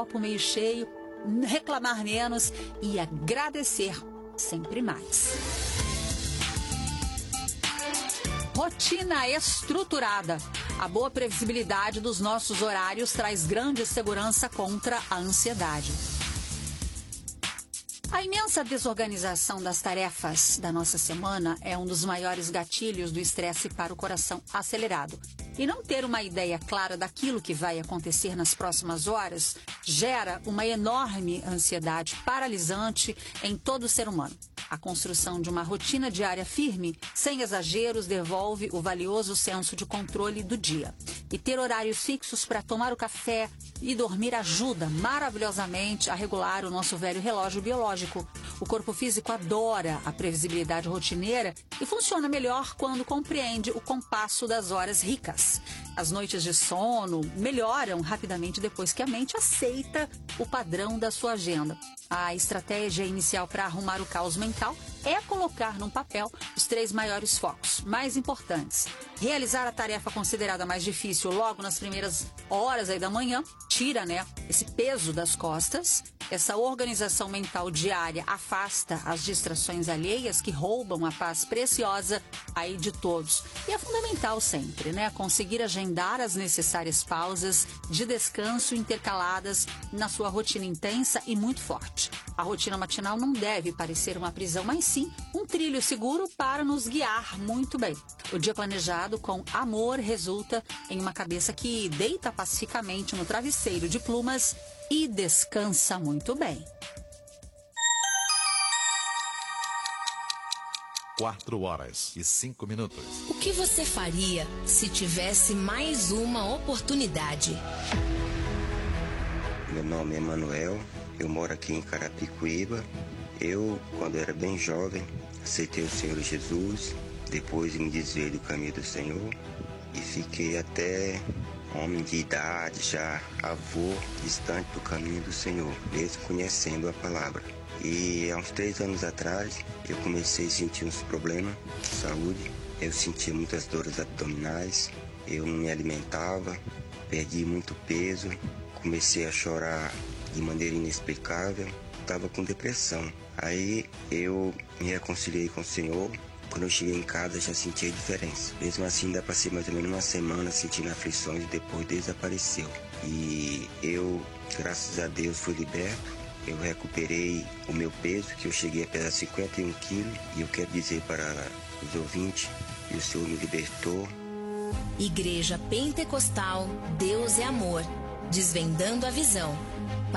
copo meio cheio, reclamar menos e agradecer sempre mais. Rotina estruturada. A boa previsibilidade dos nossos horários traz grande segurança contra a ansiedade. A imensa desorganização das tarefas da nossa semana é um dos maiores gatilhos do estresse para o coração acelerado. E não ter uma ideia clara daquilo que vai acontecer nas próximas horas gera uma enorme ansiedade paralisante em todo ser humano. A construção de uma rotina diária firme, sem exageros, devolve o valioso senso de controle do dia. E ter horários fixos para tomar o café e dormir ajuda maravilhosamente a regular o nosso velho relógio biológico. O corpo físico adora a previsibilidade rotineira e funciona melhor quando compreende o compasso das horas ricas. As noites de sono melhoram rapidamente depois que a mente aceita o padrão da sua agenda. A estratégia inicial para arrumar o caos mental é colocar num papel os 3 maiores focos mais importantes. Realizar a tarefa considerada mais difícil logo nas primeiras horas aí da manhã, tira, esse peso das costas. Essa organização mental diária afasta as distrações alheias que roubam a paz preciosa aí de todos. E é fundamental sempre, conseguir agendar as necessárias pausas de descanso intercaladas na sua rotina intensa e muito forte. A rotina matinal não deve parecer uma prisão, mas sim um trilho seguro para nos guiar muito bem. O dia planejado com amor resulta em uma cabeça que deita pacificamente no travesseiro de plumas e descansa muito bem. 4h05. O que você faria se tivesse mais uma oportunidade? Meu nome é Manuel, eu moro aqui em Carapicuíba. Eu, quando era bem jovem, aceitei o Senhor Jesus, depois me desviei do caminho do Senhor e fiquei até homem de idade, já avô, distante do caminho do Senhor, mesmo conhecendo a palavra. E há uns 3 anos atrás, eu comecei a sentir uns problemas de saúde. Eu sentia muitas dores abdominais, eu não me alimentava, perdi muito peso, comecei a chorar de maneira inexplicável, estava com depressão. Aí eu me reconciliei com o Senhor. Quando eu cheguei em casa já senti a diferença. Mesmo assim ainda passei mais ou menos uma semana sentindo aflições e depois desapareceu. E eu, graças a Deus, fui liberto. Eu recuperei o meu peso, que eu cheguei a pesar 51 quilos. E eu quero dizer para os ouvintes que o Senhor me libertou. Igreja Pentecostal, Deus é Amor, desvendando a visão.